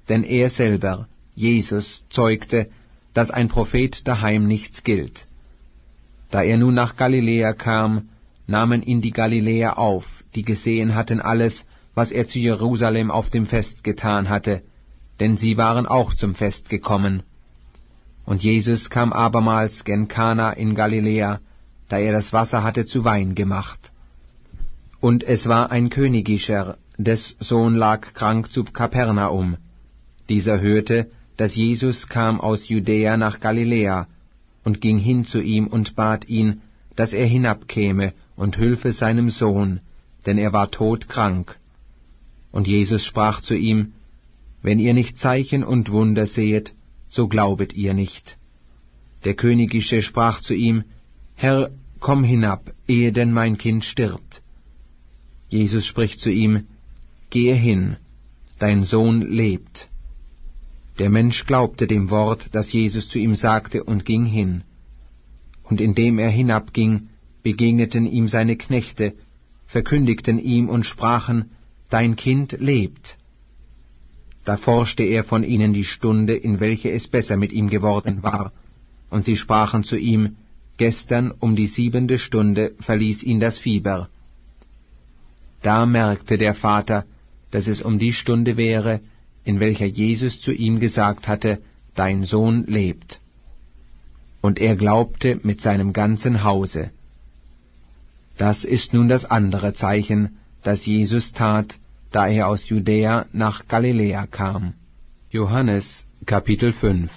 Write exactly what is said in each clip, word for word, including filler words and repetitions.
denn er selber, Jesus, zeugte, dass ein Prophet daheim nichts gilt. Da er nun nach Galiläa kam, nahmen ihn die Galiläer auf, die gesehen hatten alles, was er zu Jerusalem auf dem Fest getan hatte, denn sie waren auch zum Fest gekommen. Und Jesus kam abermals gen Kana in Galiläa, da er das Wasser hatte zu Wein gemacht. Und es war ein Königischer, des Sohn lag krank zu Kapernaum. Dieser hörte, dass Jesus kam aus Judäa nach Galiläa, und ging hin zu ihm und bat ihn, dass er hinabkäme und hülfe seinem Sohn, denn er war todkrank. Und Jesus sprach zu ihm, »Wenn ihr nicht Zeichen und Wunder sehet, so glaubet ihr nicht.« Der Königische sprach zu ihm, »Herr, komm hinab, ehe denn mein Kind stirbt.« Jesus spricht zu ihm, »Gehe hin, dein Sohn lebt.« Der Mensch glaubte dem Wort, das Jesus zu ihm sagte, und ging hin. Und indem er hinabging, begegneten ihm seine Knechte, verkündigten ihm und sprachen, »Dein Kind lebt.« Da forschte er von ihnen die Stunde, in welche es besser mit ihm geworden war, und sie sprachen zu ihm, »Gestern um die siebente Stunde verließ ihn das Fieber.« Da merkte der Vater, dass es um die Stunde wäre, in welcher Jesus zu ihm gesagt hatte, »Dein Sohn lebt.« Und er glaubte mit seinem ganzen Hause. Das ist nun das andere Zeichen, das Jesus tat, da er aus Judäa nach Galiläa kam. Johannes Kapitel fünf.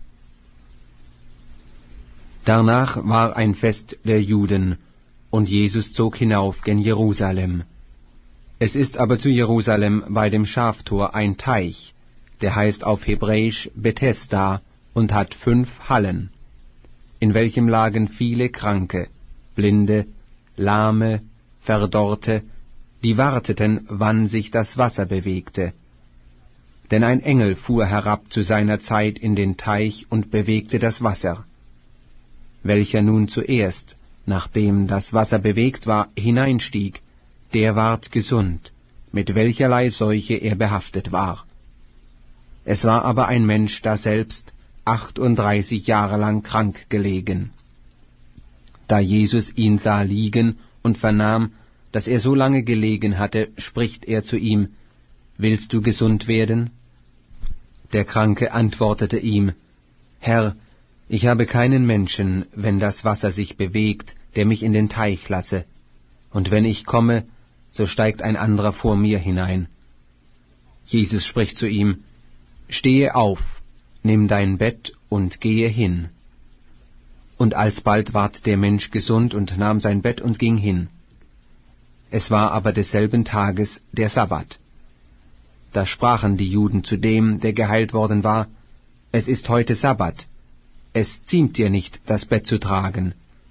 Danach war ein Fest der Juden, und Jesus zog hinauf gen Jerusalem. Es ist aber zu Jerusalem bei dem Schaftor ein Teich, der heißt auf Hebräisch Bethesda und hat fünf Hallen, in welchem lagen viele Kranke, Blinde, Lahme, Verdorrte, die warteten, wann sich das Wasser bewegte. Denn ein Engel fuhr herab zu seiner Zeit in den Teich und bewegte das Wasser. Welcher nun zuerst, nachdem das Wasser bewegt war, hineinstieg, der ward gesund, mit welcherlei Seuche er behaftet war. Es war aber ein Mensch daselbst achtunddreißig Jahre lang krank gelegen. Da Jesus ihn sah liegen und vernahm, dass er so lange gelegen hatte, spricht er zu ihm, »Willst du gesund werden?« Der Kranke antwortete ihm, »Herr, ich habe keinen Menschen, wenn das Wasser sich bewegt, der mich in den Teich lasse, und wenn ich komme, so steigt ein anderer vor mir hinein.« Jesus spricht zu ihm, »Stehe auf, nimm dein Bett und gehe hin.« Und alsbald ward der Mensch gesund und nahm sein Bett und ging hin. Es war aber desselben Tages der Sabbat. Da sprachen die Juden zu dem, der geheilt worden war, »Es ist heute Sabbat, es ziemt dir nicht, das Bett zu tragen.«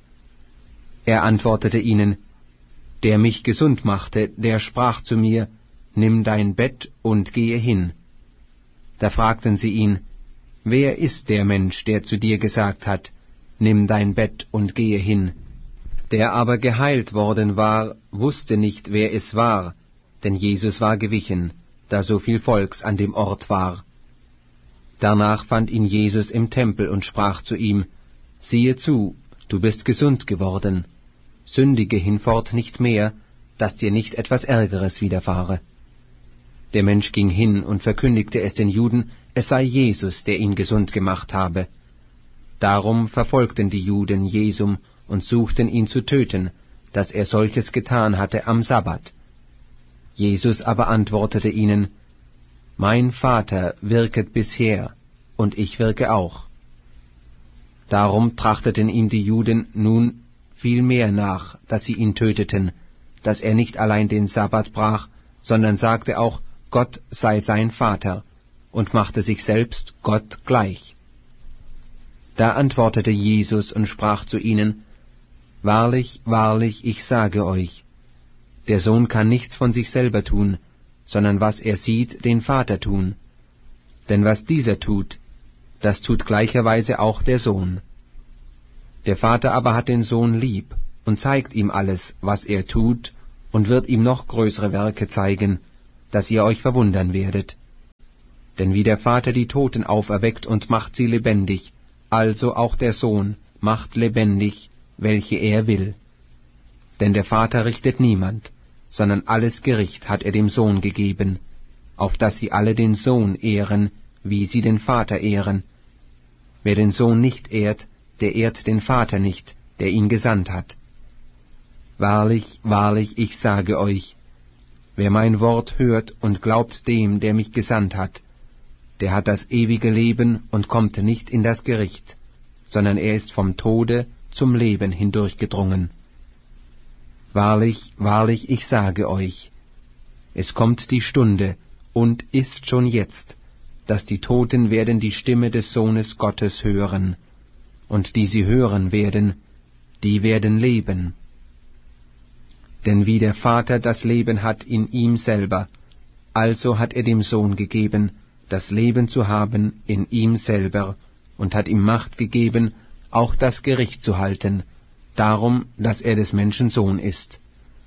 Er antwortete ihnen, »Der mich gesund machte, der sprach zu mir, nimm dein Bett und gehe hin.« Da fragten sie ihn, »Wer ist der Mensch, der zu dir gesagt hat, nimm dein Bett und gehe hin?« Der aber geheilt worden war, wusste nicht, wer es war, denn Jesus war gewichen, da so viel Volks an dem Ort war. Danach fand ihn Jesus im Tempel und sprach zu ihm, »Siehe zu, du bist gesund geworden. Sündige hinfort nicht mehr, dass dir nicht etwas Ärgeres widerfahre.« Der Mensch ging hin und verkündigte es den Juden, es sei Jesus, der ihn gesund gemacht habe. Darum verfolgten die Juden Jesum und suchten ihn zu töten, dass er solches getan hatte am Sabbat. Jesus aber antwortete ihnen, »Mein Vater wirket bisher, und ich wirke auch.« Darum trachteten ihm die Juden nun viel mehr nach, dass sie ihn töteten, dass er nicht allein den Sabbat brach, sondern sagte auch, Gott sei sein Vater, und machte sich selbst Gott gleich. Da antwortete Jesus und sprach zu ihnen, »Wahrlich, wahrlich, ich sage euch, der Sohn kann nichts von sich selber tun, sondern was er sieht, den Vater tun. Denn was dieser tut, das tut gleicherweise auch der Sohn. Der Vater aber hat den Sohn lieb und zeigt ihm alles, was er tut, und wird ihm noch größere Werke zeigen, dass ihr euch verwundern werdet. Denn wie der Vater die Toten auferweckt und macht sie lebendig, also auch der Sohn macht lebendig, welche er will. Denn der Vater richtet niemand, sondern alles Gericht hat er dem Sohn gegeben, auf dass sie alle den Sohn ehren, wie sie den Vater ehren. Wer den Sohn nicht ehrt, der ehrt den Vater nicht, der ihn gesandt hat. Wahrlich, wahrlich, ich sage euch, wer mein Wort hört und glaubt dem, der mich gesandt hat, der hat das ewige Leben und kommt nicht in das Gericht, sondern er ist vom Tode zum Leben hindurchgedrungen. Wahrlich, wahrlich, ich sage euch, es kommt die Stunde, und ist schon jetzt, dass die Toten werden die Stimme des Sohnes Gottes hören, und die sie hören werden, die werden leben. Denn wie der Vater das Leben hat in ihm selber, also hat er dem Sohn gegeben, das Leben zu haben in ihm selber, und hat ihm Macht gegeben, auch das Gericht zu halten, darum, dass er des Menschen Sohn ist.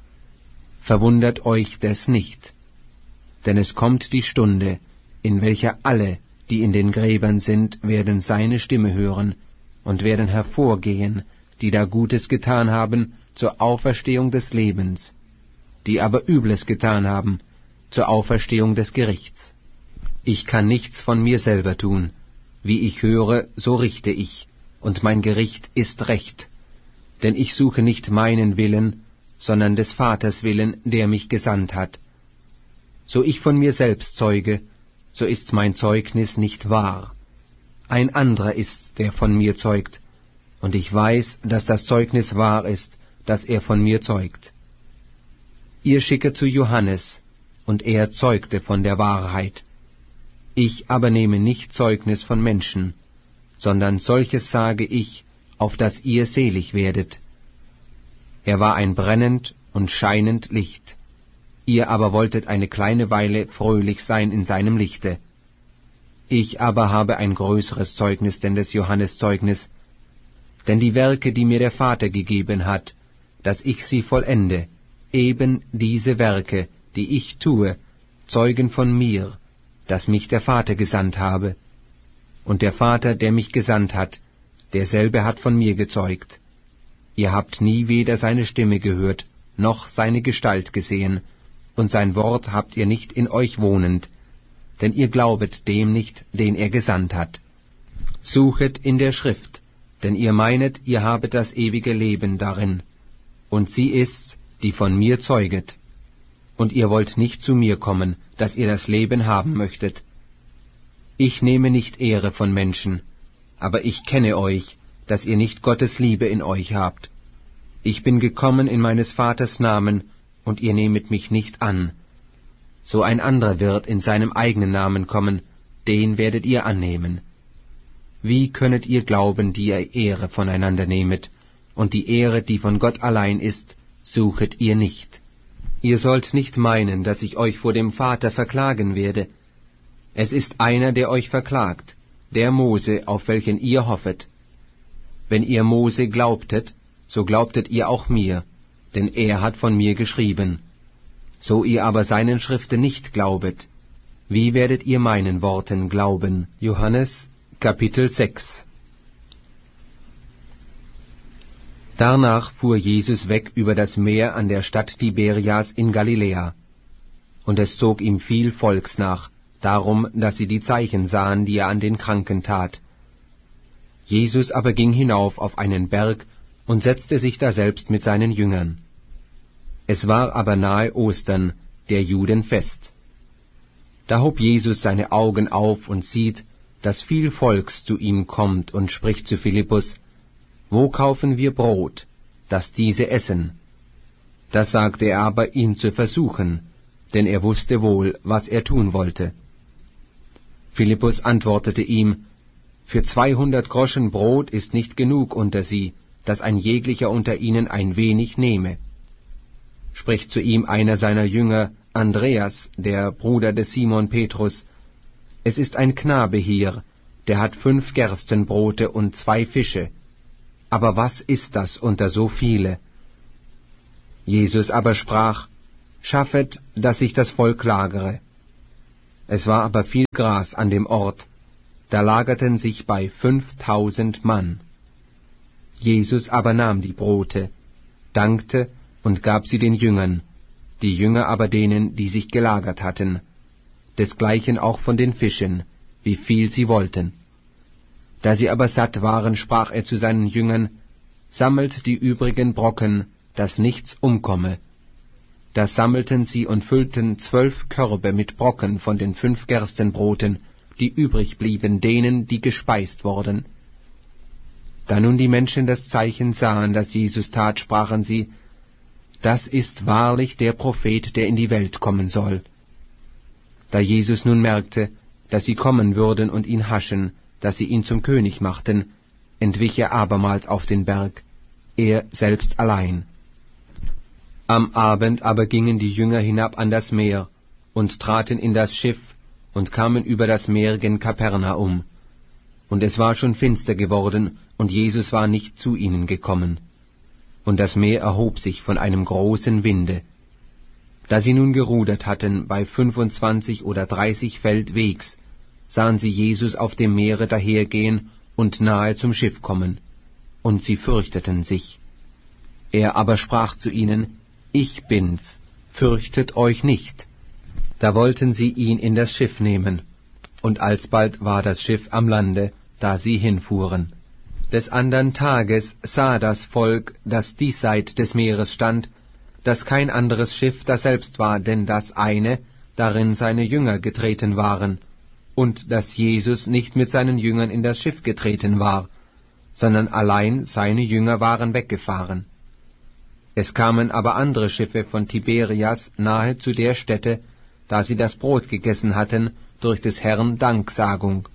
Verwundert euch des nicht, denn es kommt die Stunde, in welcher alle, die in den Gräbern sind, werden seine Stimme hören und werden hervorgehen, die da Gutes getan haben, zur Auferstehung des Lebens, die aber Übles getan haben, zur Auferstehung des Gerichts. Ich kann nichts von mir selber tun, wie ich höre, so richte ich, und mein Gericht ist recht, denn ich suche nicht meinen Willen, sondern des Vaters Willen, der mich gesandt hat. So ich von mir selbst zeuge, so ist mein Zeugnis nicht wahr. Ein anderer ist's, der von mir zeugt, und ich weiß, dass das Zeugnis wahr ist, das er von mir zeugt. Ihr schicket zu Johannes, und er zeugte von der Wahrheit. Ich aber nehme nicht Zeugnis von Menschen, sondern solches sage ich, auf dass ihr selig werdet. Er war ein brennend und scheinend Licht. Ihr aber wolltet eine kleine Weile fröhlich sein in seinem Lichte. Ich aber habe ein größeres Zeugnis denn des Johannes Zeugnis, denn die Werke, die mir der Vater gegeben hat, dass ich sie vollende, eben diese Werke, die ich tue, zeugen von mir, dass mich der Vater gesandt habe. Und der Vater, der mich gesandt hat, derselbe hat von mir gezeugt. Ihr habt nie weder seine Stimme gehört, noch seine Gestalt gesehen, und sein Wort habt ihr nicht in euch wohnend, denn ihr glaubet dem nicht, den er gesandt hat. Suchet in der Schrift, denn ihr meinet, ihr habet das ewige Leben darin, und sie ist's, die von mir zeuget. Und ihr wollt nicht zu mir kommen, dass ihr das Leben haben möchtet. Ich nehme nicht Ehre von Menschen, aber ich kenne euch, dass ihr nicht Gottes Liebe in euch habt. Ich bin gekommen in meines Vaters Namen, und ihr nehmet mich nicht an. So ein anderer wird in seinem eigenen Namen kommen, den werdet ihr annehmen. Wie könnet ihr glauben, die ihr Ehre voneinander nehmet, und die Ehre, die von Gott allein ist, suchet ihr nicht? Ihr sollt nicht meinen, dass ich euch vor dem Vater verklagen werde. Es ist einer, der euch verklagt, der Mose, auf welchen ihr hoffet. Wenn ihr Mose glaubtet, so glaubtet ihr auch mir, denn er hat von mir geschrieben. So ihr aber seinen Schriften nicht glaubet, wie werdet ihr meinen Worten glauben? Johannes Kapitel sechs. Danach fuhr Jesus weg über das Meer an der Stadt Tiberias in Galiläa. Und es zog ihm viel Volks nach, darum, dass sie die Zeichen sahen, die er an den Kranken tat. Jesus aber ging hinauf auf einen Berg und setzte sich daselbst mit seinen Jüngern. Es war aber nahe Ostern, der Juden Fest. Da hob Jesus seine Augen auf und sieht, dass viel Volks zu ihm kommt, und spricht zu Philippus: Wo kaufen wir Brot, dass diese essen? Das sagte er aber, ihn zu versuchen, denn er wusste wohl, was er tun wollte. Philippus antwortete ihm: Für zweihundert Groschen Brot ist nicht genug unter sie, dass ein jeglicher unter ihnen ein wenig nehme. Spricht zu ihm einer seiner Jünger, Andreas, der Bruder des Simon Petrus: Es ist ein Knabe hier, der hat fünf Gerstenbrote und zwei Fische. Aber was ist das unter so viele? Jesus aber sprach: Schaffet, dass sich das Volk lagere. Es war aber viel Gras an dem Ort, da lagerten sich bei fünftausend Mann. Jesus aber nahm die Brote, dankte und gab sie den Jüngern, die Jünger aber denen, die sich gelagert hatten, desgleichen auch von den Fischen, wie viel sie wollten. Da sie aber satt waren, sprach er zu seinen Jüngern, sammelt die übrigen Brocken, dass nichts umkomme. Da sammelten sie und füllten zwölf Körbe mit Brocken von den fünf Gerstenbroten, die übrig blieben denen, die gespeist wurden. Da nun die Menschen das Zeichen sahen, das Jesus tat, sprachen sie, das ist wahrlich der Prophet, der in die Welt kommen soll. Da Jesus nun merkte, dass sie kommen würden und ihn haschen, dass sie ihn zum König machten, entwich er abermals auf den Berg, er selbst allein. Am Abend aber gingen die Jünger hinab an das Meer und traten in das Schiff und kamen über das Meer gen Kapernaum. Und es war schon finster geworden, und Jesus war nicht zu ihnen gekommen. Und das Meer erhob sich von einem großen Winde. Da sie nun gerudert hatten bei fünfundzwanzig oder dreißig Feld Wegs, sahen sie Jesus auf dem Meere dahergehen und nahe zum Schiff kommen, und sie fürchteten sich. Er aber sprach zu ihnen, Ich bin's, fürchtet euch nicht. Da wollten sie ihn in das Schiff nehmen, und alsbald war das Schiff am Lande, da sie hinfuhren. Des andern Tages sah das Volk, das diesseits des Meeres stand, dass kein anderes Schiff daselbst war, denn das eine, darin seine Jünger getreten waren, und dass Jesus nicht mit seinen Jüngern in das Schiff getreten war, sondern allein seine Jünger waren weggefahren. Es kamen aber andere Schiffe von Tiberias nahe zu der Stätte, da sie das Brot gegessen hatten, durch des Herrn Danksagung.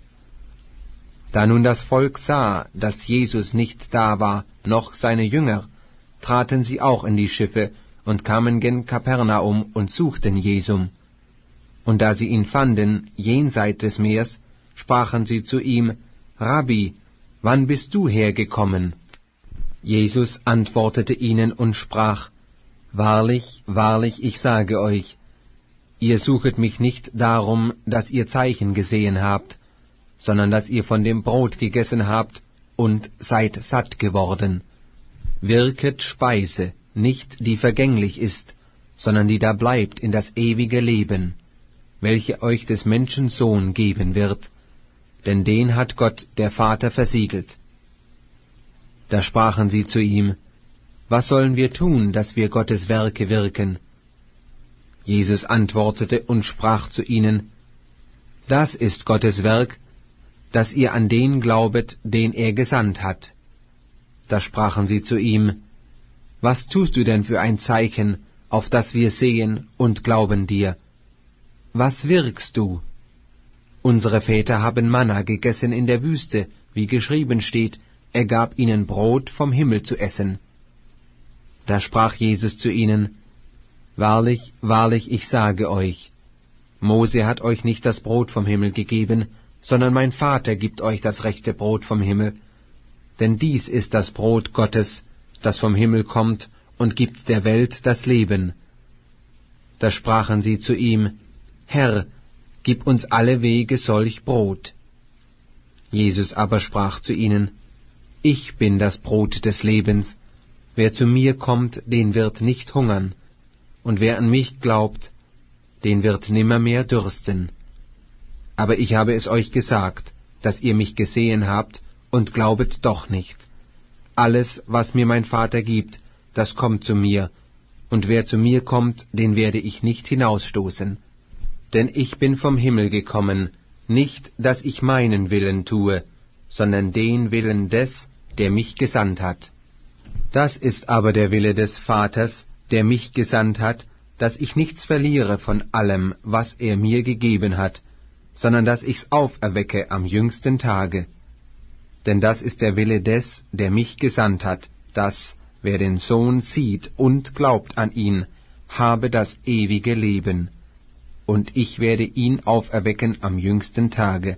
Da nun das Volk sah, dass Jesus nicht da war, noch seine Jünger, traten sie auch in die Schiffe und kamen gen Kapernaum und suchten Jesum. Und da sie ihn fanden, jenseits des Meers, sprachen sie zu ihm, Rabbi, wann bist du hergekommen? Jesus antwortete ihnen und sprach, Wahrlich, wahrlich, ich sage euch, ihr suchet mich nicht darum, dass ihr Zeichen gesehen habt, sondern dass ihr von dem Brot gegessen habt und seid satt geworden. Wirket Speise, nicht die vergänglich ist, sondern die da bleibt in das ewige Leben, welche euch des Menschen Sohn geben wird, denn den hat Gott der Vater versiegelt. Da sprachen sie zu ihm, Was sollen wir tun, dass wir Gottes Werke wirken? Jesus antwortete und sprach zu ihnen, Das ist Gottes Werk, dass ihr an den glaubet, den er gesandt hat. Da sprachen sie zu ihm, Was tust du denn für ein Zeichen, auf das wir sehen und glauben dir? Was wirkst du? Unsere Väter haben Manna gegessen in der Wüste, wie geschrieben steht, er gab ihnen Brot vom Himmel zu essen. Da sprach Jesus zu ihnen, Wahrlich, wahrlich, ich sage euch, Mose hat euch nicht das Brot vom Himmel gegeben, sondern mein Vater gibt euch das rechte Brot vom Himmel. Denn dies ist das Brot Gottes, das vom Himmel kommt und gibt der Welt das Leben. Da sprachen sie zu ihm, Herr, gib uns alle Wege solch Brot. Jesus aber sprach zu ihnen, Ich bin das Brot des Lebens. Wer zu mir kommt, den wird nicht hungern, und wer an mich glaubt, den wird nimmermehr dürsten. Aber ich habe es euch gesagt, dass ihr mich gesehen habt, und glaubet doch nicht. Alles, was mir mein Vater gibt, das kommt zu mir, und wer zu mir kommt, den werde ich nicht hinausstoßen. Denn ich bin vom Himmel gekommen, nicht, dass ich meinen Willen tue, sondern den Willen des, der mich gesandt hat. Das ist aber der Wille des Vaters, der mich gesandt hat, dass ich nichts verliere von allem, was er mir gegeben hat, sondern dass ich's auferwecke am jüngsten Tage. Denn das ist der Wille des, der mich gesandt hat, dass, wer den Sohn sieht und glaubt an ihn, habe das ewige Leben. Und ich werde ihn auferwecken am jüngsten Tage.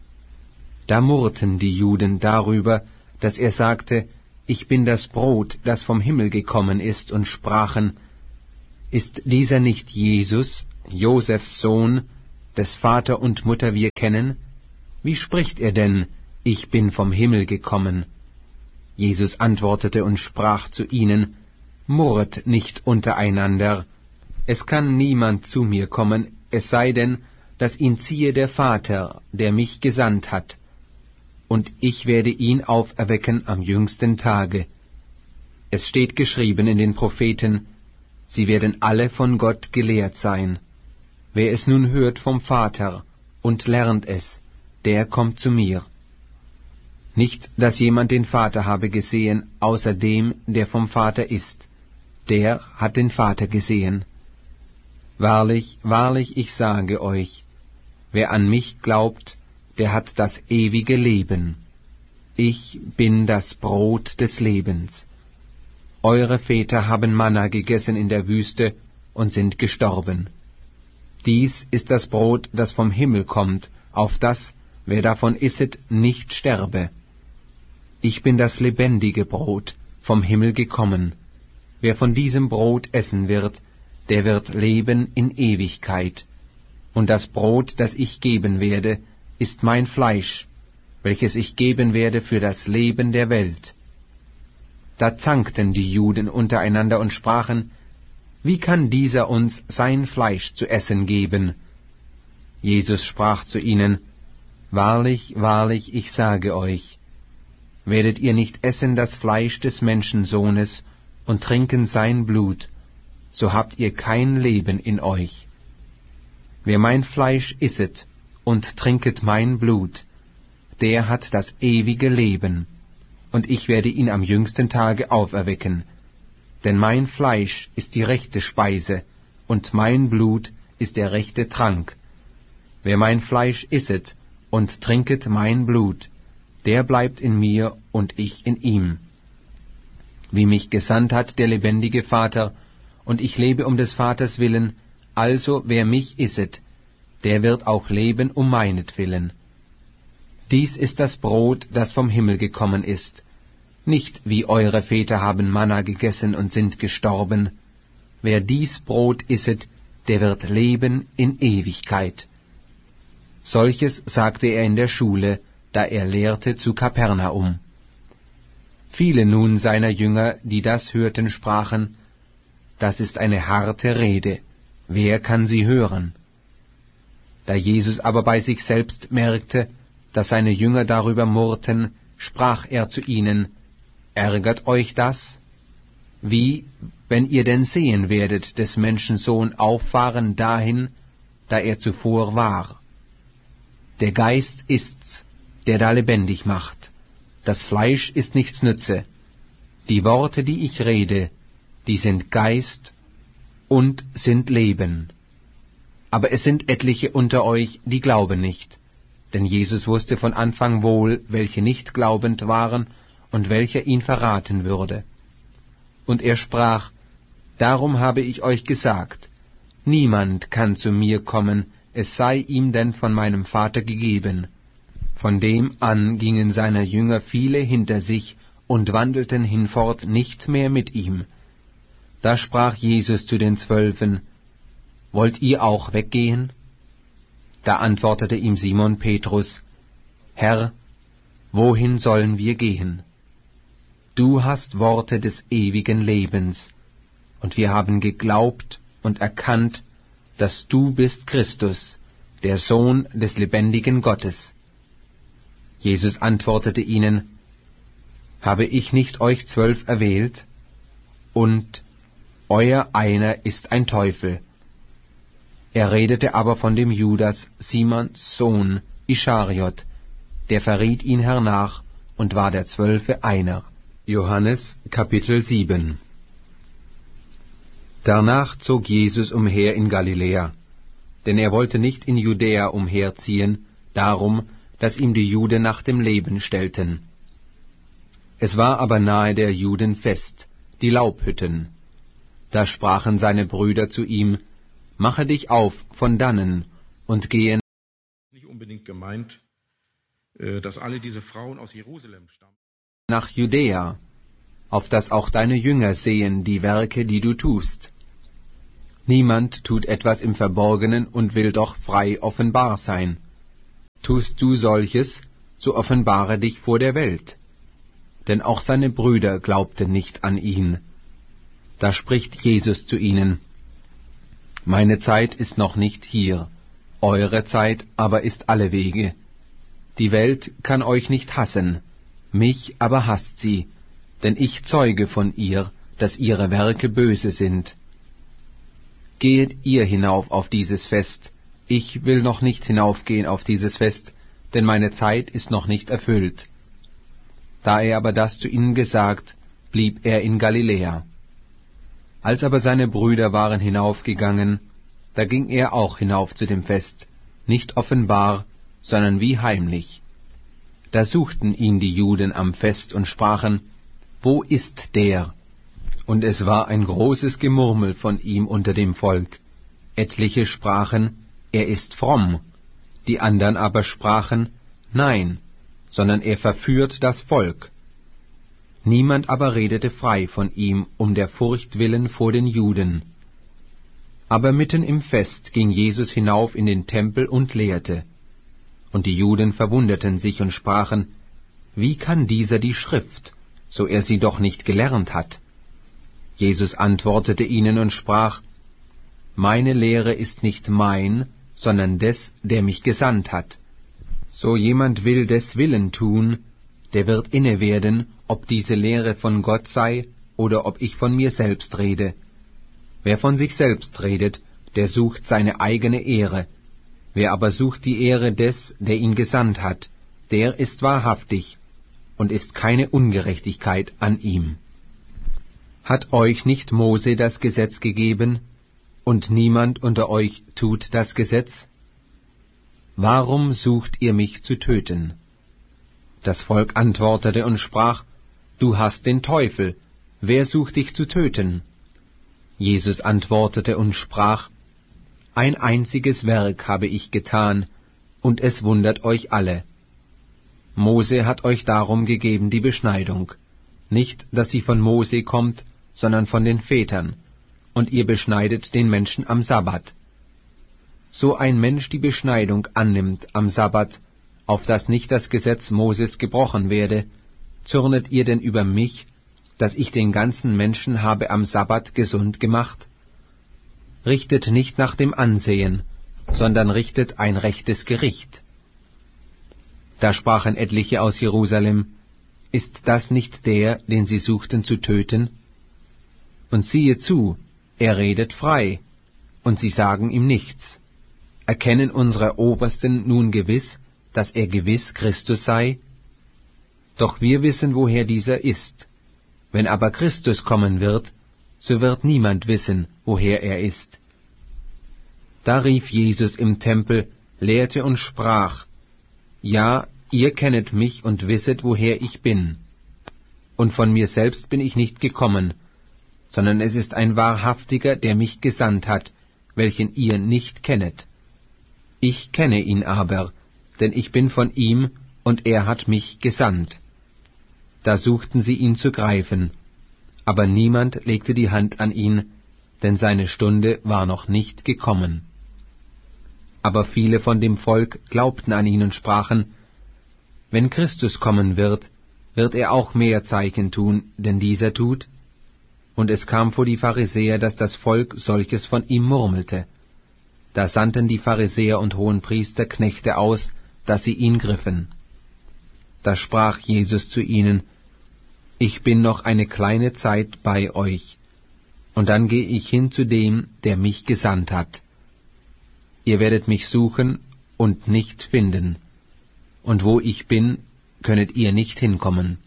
Da murrten die Juden darüber, dass er sagte, Ich bin das Brot, das vom Himmel gekommen ist, und sprachen, Ist dieser nicht Jesus, Josefs Sohn, des Vater und Mutter wir kennen? Wie spricht er denn, ich bin vom Himmel gekommen? Jesus antwortete und sprach zu ihnen, Murret nicht untereinander. Es kann niemand zu mir kommen, es sei denn, dass ihn ziehe der Vater, der mich gesandt hat. Und ich werde ihn auferwecken am jüngsten Tage. Es steht geschrieben in den Propheten, sie werden alle von Gott gelehrt sein. Wer es nun hört vom Vater und lernt es, der kommt zu mir. Nicht, dass jemand den Vater habe gesehen, außer dem, der vom Vater ist. Der hat den Vater gesehen. Wahrlich, wahrlich, ich sage euch, wer an mich glaubt, der hat das ewige Leben. Ich bin das Brot des Lebens. Eure Väter haben Manna gegessen in der Wüste und sind gestorben. Dies ist das Brot, das vom Himmel kommt, auf das, wer davon isset, nicht sterbe. Ich bin das lebendige Brot, vom Himmel gekommen. Wer von diesem Brot essen wird, der wird leben in Ewigkeit. Und das Brot, das ich geben werde, ist mein Fleisch, welches ich geben werde für das Leben der Welt. Da zankten die Juden untereinander und sprachen, wie kann dieser uns sein Fleisch zu essen geben? Jesus sprach zu ihnen, Wahrlich, wahrlich, ich sage euch, werdet ihr nicht essen das Fleisch des Menschensohnes und trinken sein Blut, so habt ihr kein Leben in euch. Wer mein Fleisch isset und trinket mein Blut, der hat das ewige Leben, und ich werde ihn am jüngsten Tage auferwecken. Denn mein Fleisch ist die rechte Speise, und mein Blut ist der rechte Trank. Wer mein Fleisch isset und trinket mein Blut, der bleibt in mir und ich in ihm. Wie mich gesandt hat der lebendige Vater, und ich lebe um des Vaters willen, also wer mich isset, der wird auch leben um meinetwillen. Dies ist das Brot, das vom Himmel gekommen ist. Nicht wie eure Väter haben Manna gegessen und sind gestorben. Wer dies Brot isset, der wird leben in Ewigkeit. Solches sagte er in der Schule, da er lehrte zu Kapernaum. Viele nun seiner Jünger, die das hörten, sprachen, das ist eine harte Rede, wer kann sie hören? Da Jesus aber bei sich selbst merkte, dass seine Jünger darüber murrten, sprach er zu ihnen, ärgert euch das? Wie, wenn ihr denn sehen werdet, des Menschen Sohn auffahren dahin, da er zuvor war? Der Geist ist's, der da lebendig macht. Das Fleisch ist nichts nütze. Die Worte, die ich rede, die sind Geist und sind Leben. Aber es sind etliche unter euch, die glauben nicht. Denn Jesus wusste von Anfang wohl, welche nicht glaubend waren und welcher ihn verraten würde. Und er sprach, darum habe ich euch gesagt, niemand kann zu mir kommen, es sei ihm denn von meinem Vater gegeben. Von dem an gingen seine Jünger viele hinter sich und wandelten hinfort nicht mehr mit ihm. Da sprach Jesus zu den Zwölfen, wollt ihr auch weggehen? Da antwortete ihm Simon Petrus, Herr, wohin sollen wir gehen? Du hast Worte des ewigen Lebens, und wir haben geglaubt und erkannt, dass du bist Christus, der Sohn des lebendigen Gottes. Jesus antwortete ihnen, habe ich nicht euch zwölf erwählt? Und euer einer ist ein Teufel. Er redete aber von dem Judas, Simons Sohn, Ischariot, der verriet ihn hernach und war der Zwölfe einer. Johannes Kapitel sieben. Danach zog Jesus umher in Galiläa, denn er wollte nicht in Judäa umherziehen, darum, dass ihm die Juden nach dem Leben stellten. Es war aber nahe der Juden Fest, die Laubhütten. Da sprachen seine Brüder zu ihm, mache dich auf von dannen und gehe. Nicht unbedingt gemeint, dass alle diese Frauen aus Jerusalem stammen. Nach Judäa, auf dass auch deine Jünger sehen die Werke, die du tust. Niemand tut etwas im Verborgenen und will doch frei offenbar sein. Tust du solches, so offenbare dich vor der Welt. Denn auch seine Brüder glaubten nicht an ihn. Da spricht Jesus zu ihnen: Meine Zeit ist noch nicht hier, eure Zeit aber ist allewege. Die Welt kann euch nicht hassen, mich aber hasst sie, denn ich zeuge von ihr, dass ihre Werke böse sind. Gehet ihr hinauf auf dieses Fest, ich will noch nicht hinaufgehen auf dieses Fest, denn meine Zeit ist noch nicht erfüllt. Da er aber das zu ihnen gesagt, blieb er in Galiläa. Als aber seine Brüder waren hinaufgegangen, da ging er auch hinauf zu dem Fest, nicht offenbar, sondern wie heimlich. Da suchten ihn die Juden am Fest und sprachen: Wo ist der? Und es war ein großes Gemurmel von ihm unter dem Volk. Etliche sprachen: Er ist fromm. Die andern aber sprachen: Nein, sondern er verführt das Volk. Niemand aber redete frei von ihm um der Furcht willen vor den Juden. Aber mitten im Fest ging Jesus hinauf in den Tempel und lehrte. Und die Juden verwunderten sich und sprachen: Wie kann dieser die Schrift, so er sie doch nicht gelernt hat? Jesus antwortete ihnen und sprach: Meine Lehre ist nicht mein, sondern des, der mich gesandt hat. So jemand will des Willen tun, der wird inne werden, ob diese Lehre von Gott sei oder ob ich von mir selbst rede. Wer von sich selbst redet, der sucht seine eigene Ehre. Wer aber sucht die Ehre des, der ihn gesandt hat, der ist wahrhaftig, und ist keine Ungerechtigkeit an ihm. Hat euch nicht Mose das Gesetz gegeben, und niemand unter euch tut das Gesetz? Warum sucht ihr mich zu töten? Das Volk antwortete und sprach: Du hast den Teufel, wer sucht dich zu töten? Jesus antwortete und sprach: Ein einziges Werk habe ich getan, und es wundert euch alle. Mose hat euch darum gegeben die Beschneidung, nicht, dass sie von Mose kommt, sondern von den Vätern, und ihr beschneidet den Menschen am Sabbat. So ein Mensch die Beschneidung annimmt am Sabbat, auf dass nicht das Gesetz Moses gebrochen werde, zürnet ihr denn über mich, dass ich den ganzen Menschen habe am Sabbat gesund gemacht? Richtet nicht nach dem Ansehen, sondern richtet ein rechtes Gericht. Da sprachen etliche aus Jerusalem: Ist das nicht der, den sie suchten zu töten? Und siehe zu, er redet frei, und sie sagen ihm nichts. Erkennen unsere Obersten nun gewiss, dass er gewiss Christus sei? Doch wir wissen, woher dieser ist. Wenn aber Christus kommen wird, so wird niemand wissen, woher er ist. Da rief Jesus im Tempel, lehrte und sprach: Ja, ihr kennet mich und wisset, woher ich bin. Und von mir selbst bin ich nicht gekommen, sondern es ist ein Wahrhaftiger, der mich gesandt hat, welchen ihr nicht kennet. Ich kenne ihn aber, denn ich bin von ihm, und er hat mich gesandt. Da suchten sie ihn zu greifen, aber niemand legte die Hand an ihn, denn seine Stunde war noch nicht gekommen. Aber viele von dem Volk glaubten an ihn und sprachen: Wenn Christus kommen wird, wird er auch mehr Zeichen tun, denn dieser tut. Und es kam vor die Pharisäer, dass das Volk solches von ihm murmelte. Da sandten die Pharisäer und Hohenpriester Knechte aus, dass sie ihn griffen. Da sprach Jesus zu ihnen: Ich bin noch eine kleine Zeit bei euch, und dann gehe ich hin zu dem, der mich gesandt hat. Ihr werdet mich suchen und nicht finden, und wo ich bin, könnet ihr nicht hinkommen.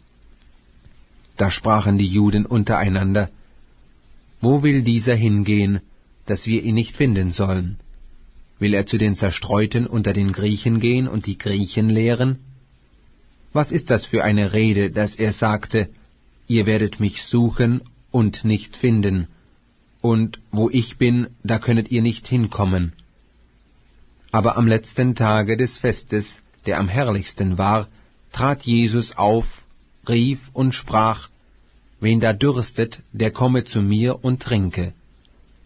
Da sprachen die Juden untereinander: Wo will dieser hingehen, dass wir ihn nicht finden sollen? Will er zu den Zerstreuten unter den Griechen gehen und die Griechen lehren? Was ist das für eine Rede, dass er sagte: Ihr werdet mich suchen und nicht finden, und wo ich bin, da könnet ihr nicht hinkommen? Aber am letzten Tage des Festes, der am herrlichsten war, trat Jesus auf, rief und sprach: Wen da dürstet, der komme zu mir und trinke.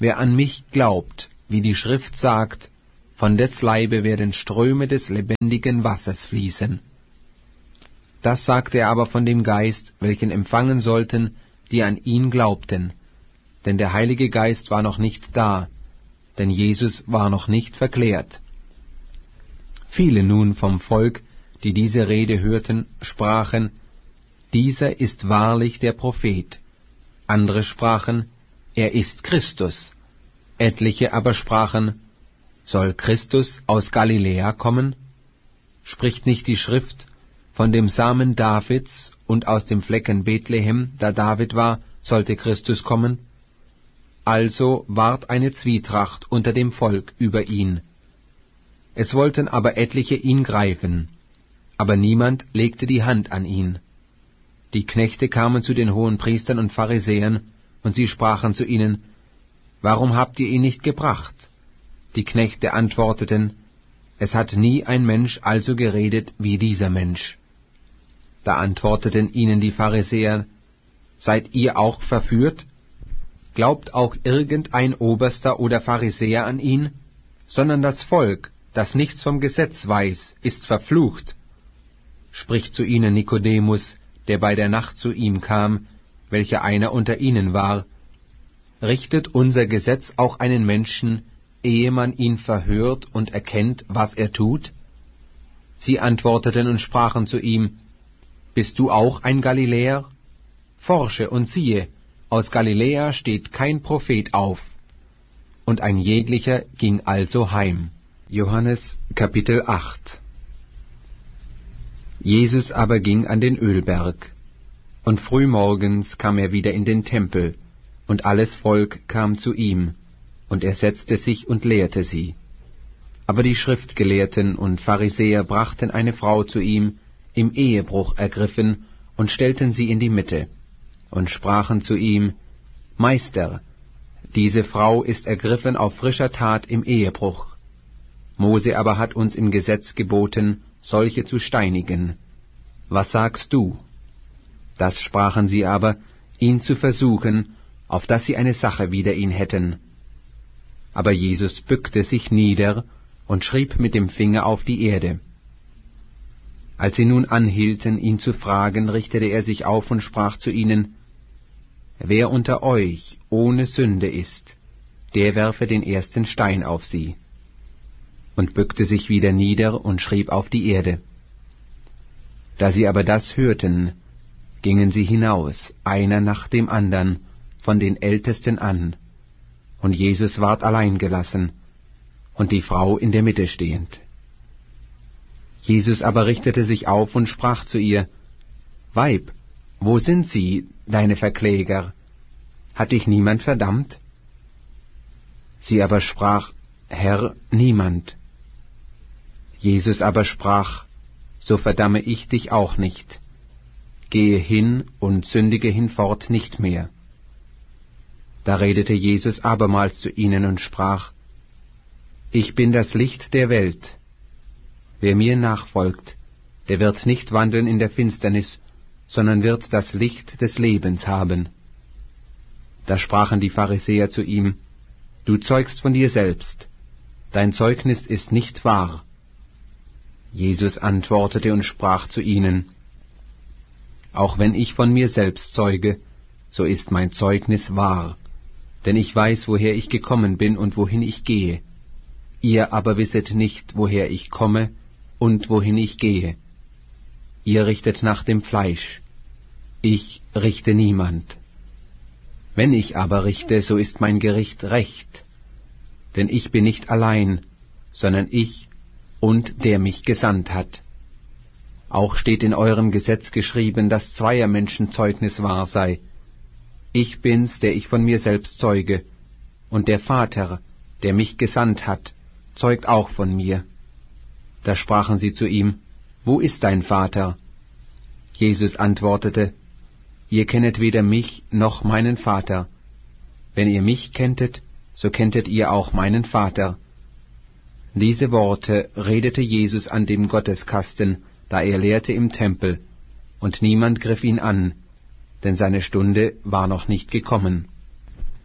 wer an mich glaubt, wie die Schrift sagt, von des Leibe werden Ströme des lebendigen Wassers fließen. Das sagte er aber von dem Geist, welchen empfangen sollten, die an ihn glaubten. Denn der Heilige Geist war noch nicht da, denn Jesus war noch nicht verklärt. Viele nun vom Volk, die diese Rede hörten, sprachen, dieser ist wahrlich der Prophet. Andere sprachen, er ist Christus. Etliche aber sprachen, soll Christus aus Galiläa kommen? Spricht nicht die Schrift, von dem Samen Davids und aus dem Flecken Bethlehem, da David war, sollte Christus kommen? Also ward eine Zwietracht unter dem Volk über ihn. Es wollten aber etliche ihn greifen, aber niemand legte die Hand an ihn. Die Knechte kamen zu den Hohenpriestern und Pharisäern, und sie sprachen zu ihnen, warum habt ihr ihn nicht gebracht? Die Knechte antworteten, es hat nie ein Mensch also geredet wie dieser Mensch. Da antworteten ihnen die Pharisäer, seid ihr auch verführt? Glaubt auch irgendein Oberster oder Pharisäer an ihn? Sondern das Volk, das nichts vom Gesetz weiß, ist verflucht. Spricht zu ihnen Nikodemus, der bei der Nacht zu ihm kam, welcher einer unter ihnen war, richtet unser Gesetz auch einen Menschen, ehe man ihn verhört und erkennt, was er tut? Sie antworteten und sprachen zu ihm, bist du auch ein Galiläer? Forsche und siehe, aus Galiläa steht kein Prophet auf. Und ein jeglicher ging also heim. Johannes Kapitel acht. Jesus aber ging an den Ölberg, und frühmorgens kam er wieder in den Tempel, und alles Volk kam zu ihm, und er setzte sich und lehrte sie. Aber die Schriftgelehrten und Pharisäer brachten eine Frau zu ihm, im Ehebruch ergriffen, und stellten sie in die Mitte, und sprachen zu ihm, Meister, diese Frau ist ergriffen auf frischer Tat im Ehebruch. Mose aber hat uns im Gesetz geboten, solche zu steinigen. Was sagst du? Das sprachen sie aber, ihn zu versuchen, auf dass sie eine Sache wider ihn hätten. Aber Jesus bückte sich nieder und schrieb mit dem Finger auf die Erde. Als sie nun anhielten, ihn zu fragen, richtete er sich auf und sprach zu ihnen, wer unter euch ohne Sünde ist, der werfe den ersten Stein auf sie. Und bückte sich wieder nieder und schrieb auf die Erde. Da sie aber das hörten, gingen sie hinaus, einer nach dem andern, von den Ältesten an, und Jesus ward allein gelassen, und die Frau in der Mitte stehend. Jesus aber richtete sich auf und sprach zu ihr, Weib, wo sind sie, deine Verkläger? Hat dich niemand verdammt? Sie aber sprach, Herr, niemand. Jesus aber sprach, so verdamme ich dich auch nicht. Gehe hin und sündige hinfort nicht mehr. Da redete Jesus abermals zu ihnen und sprach, Ich bin das Licht der Welt. Wer mir nachfolgt, der wird nicht wandeln in der Finsternis, sondern wird das Licht des Lebens haben. Da sprachen die Pharisäer zu ihm, Du zeugst von dir selbst, dein Zeugnis ist nicht wahr. Jesus antwortete und sprach zu ihnen, Auch wenn ich von mir selbst zeuge, so ist mein Zeugnis wahr, denn ich weiß, woher ich gekommen bin und wohin ich gehe. Ihr aber wisset nicht, woher ich komme und wohin ich gehe. Ihr richtet nach dem Fleisch, ich richte niemand. Wenn ich aber richte, so ist mein Gericht recht, denn ich bin nicht allein, sondern ich und der mich gesandt hat. Auch steht in eurem Gesetz geschrieben, dass zweier Menschen Zeugnis wahr sei. Ich bin's, der ich von mir selbst zeuge, und der Vater, der mich gesandt hat, zeugt auch von mir. Da sprachen sie zu ihm, Wo ist dein Vater? Jesus antwortete, Ihr kennet weder mich noch meinen Vater. Wenn ihr mich kenntet, so kenntet ihr auch meinen Vater. Diese Worte redete Jesus an dem Gotteskasten, da er lehrte im Tempel, und niemand griff ihn an, denn seine Stunde war noch nicht gekommen.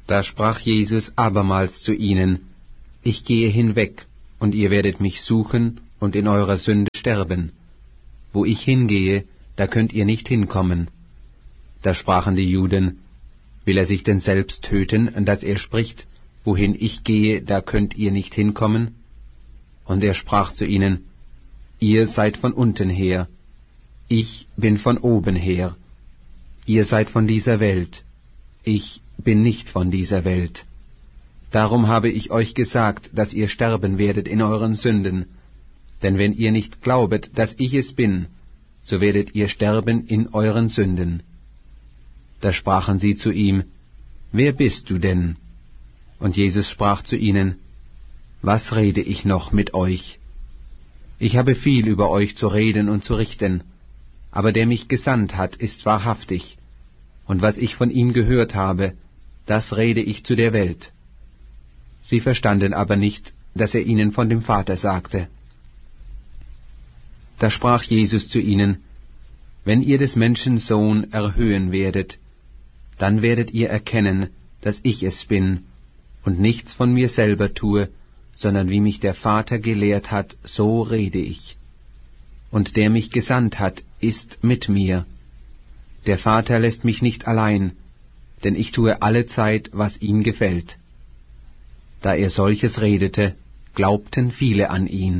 Da sprach Jesus abermals zu ihnen: Ich gehe hinweg, und ihr werdet mich suchen und in eurer Sünde sterben. Wo ich hingehe, da könnt ihr nicht hinkommen. Da sprachen die Juden: Will er sich denn selbst töten, dass er spricht: Wohin ich gehe, da könnt ihr nicht hinkommen? Und er sprach zu ihnen: Ihr seid von unten her, ich bin von oben her. Ihr seid von dieser Welt, ich bin nicht von dieser Welt. Darum habe ich euch gesagt, dass ihr sterben werdet in euren Sünden. Denn wenn ihr nicht glaubet, dass ich es bin, so werdet ihr sterben in euren Sünden. Da sprachen sie zu ihm: Wer bist du denn? Und Jesus sprach zu ihnen: Was rede ich noch mit euch? Ich habe viel über euch zu reden und zu richten, aber der mich gesandt hat, ist wahrhaftig, und was ich von ihm gehört habe, das rede ich zu der Welt. Sie verstanden aber nicht, dass er ihnen von dem Vater sagte. Da sprach Jesus zu ihnen: Wenn ihr des Menschen Sohn erhöhen werdet, dann werdet ihr erkennen, dass ich es bin, und nichts von mir selber tue, sondern wie mich der Vater gelehrt hat, so rede ich. Und der mich gesandt hat, ist mit mir. Der Vater lässt mich nicht allein, denn ich tue allezeit, was ihm gefällt. Da er solches redete, glaubten viele an ihn.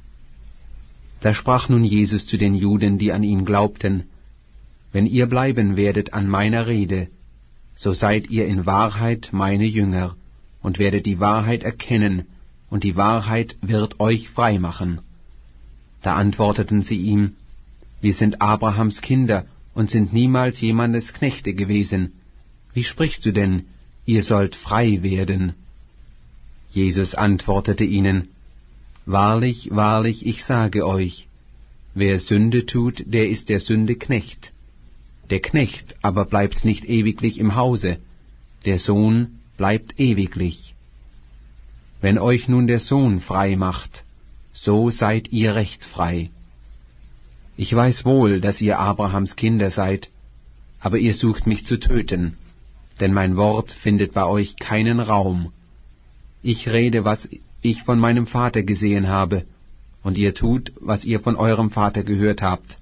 Da sprach nun Jesus zu den Juden, die an ihn glaubten: Wenn ihr bleiben werdet an meiner Rede, so seid ihr in Wahrheit meine Jünger, und werdet die Wahrheit erkennen, und die Wahrheit wird euch frei machen. Da antworteten sie ihm: Wir sind Abrahams Kinder und sind niemals jemandes Knechte gewesen. Wie sprichst du denn, ihr sollt frei werden? Jesus antwortete ihnen: Wahrlich, wahrlich, ich sage euch, wer Sünde tut, der ist der Sünde Knecht. Der Knecht aber bleibt nicht ewiglich im Hause, der Sohn bleibt ewiglich. Wenn euch nun der Sohn frei macht, so seid ihr recht frei. Ich weiß wohl, dass ihr Abrahams Kinder seid, aber ihr sucht mich zu töten, denn mein Wort findet bei euch keinen Raum. Ich rede, was ich von meinem Vater gesehen habe, und ihr tut, was ihr von eurem Vater gehört habt.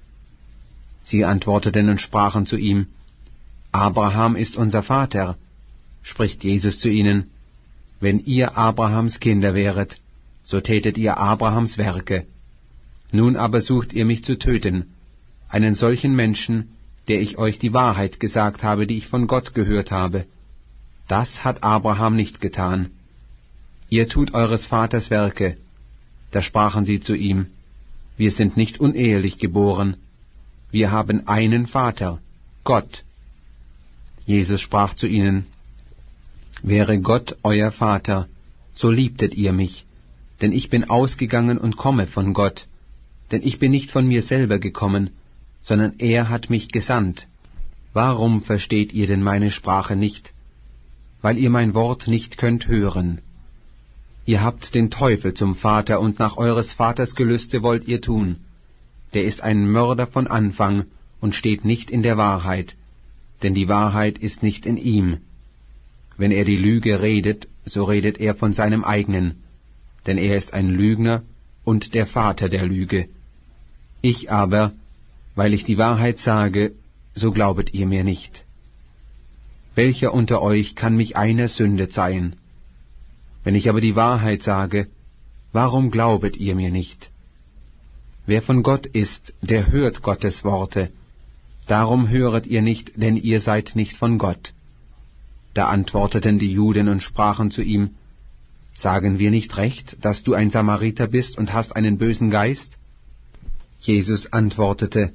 Sie antworteten und sprachen zu ihm: Abraham ist unser Vater. Spricht Jesus zu ihnen: Wenn ihr Abrahams Kinder wäret, so tätet ihr Abrahams Werke. Nun aber sucht ihr mich zu töten, einen solchen Menschen, der ich euch die Wahrheit gesagt habe, die ich von Gott gehört habe. Das hat Abraham nicht getan. Ihr tut eures Vaters Werke. Da sprachen sie zu ihm: Wir sind nicht unehelich geboren. Wir haben einen Vater, Gott. Jesus sprach zu ihnen: Wäre Gott euer Vater, so liebtet ihr mich, denn ich bin ausgegangen und komme von Gott, denn ich bin nicht von mir selber gekommen, sondern er hat mich gesandt. Warum versteht ihr denn meine Sprache nicht? Weil ihr mein Wort nicht könnt hören. Ihr habt den Teufel zum Vater, und nach eures Vaters Gelüste wollt ihr tun. Der ist ein Mörder von Anfang und steht nicht in der Wahrheit, denn die Wahrheit ist nicht in ihm. Wenn er die Lüge redet, so redet er von seinem eigenen, denn er ist ein Lügner und der Vater der Lüge. Ich aber, weil ich die Wahrheit sage, so glaubet ihr mir nicht. Welcher unter euch kann mich einer Sünde zeihen? Wenn ich aber die Wahrheit sage, warum glaubet ihr mir nicht? Wer von Gott ist, der hört Gottes Worte. Darum höret ihr nicht, denn ihr seid nicht von Gott. Da antworteten die Juden und sprachen zu ihm: Sagen wir nicht recht, dass du ein Samariter bist und hast einen bösen Geist? Jesus antwortete: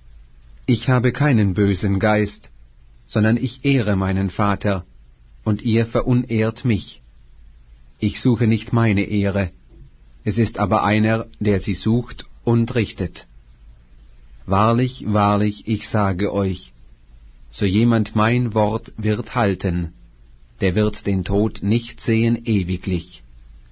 Ich habe keinen bösen Geist, sondern ich ehre meinen Vater, und ihr verunehrt mich. Ich suche nicht meine Ehre, es ist aber einer, der sie sucht und richtet. Wahrlich, wahrlich, ich sage euch, so jemand mein Wort wird halten, der wird den Tod nicht sehen ewiglich.